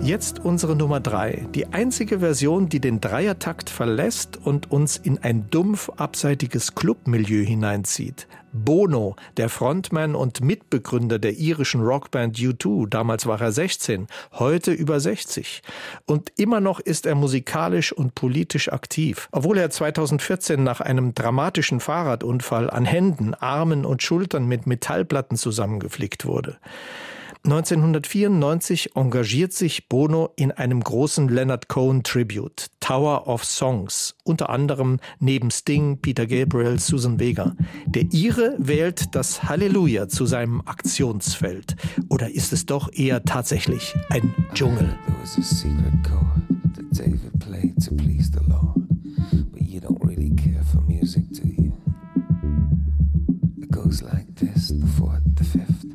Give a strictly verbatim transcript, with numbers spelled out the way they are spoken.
Jetzt unsere Nummer drei. Die einzige Version, die den Dreiertakt verlässt und uns in ein dumpf abseitiges Clubmilieu hineinzieht. Bono, der Frontman und Mitbegründer der irischen Rockband U zwei, damals war er sechzehn, heute über sechzig. Und immer noch ist er musikalisch und politisch aktiv. Obwohl er zweitausendvierzehn nach einem dramatischen Fahrradunfall an Händen, Armen und Schultern mit Metallplatten zusammengeflickt wurde. neunzehnhundertvierundneunzig engagiert sich Bono in einem großen Leonard Cohen Tribute, Tower of Songs, unter anderem neben Sting, Peter Gabriel, Susan Vega. Der Ire wählt das Halleluja zu seinem Aktionsfeld. Oder ist es doch eher tatsächlich ein Dschungel? Like this, the fourth, the fifth.